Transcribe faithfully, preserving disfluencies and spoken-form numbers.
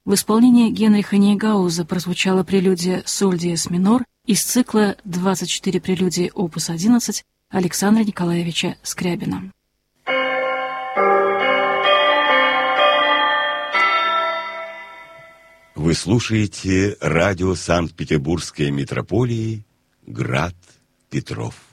В исполнении Генриха Нейгауза прозвучала прелюдия «Соль диез минор» из цикла «двадцать четыре прелюдии опус одиннадцать» Александра Николаевича Скрябина. Вы слушаете радио Санкт-Петербургской митрополии «Град Петров».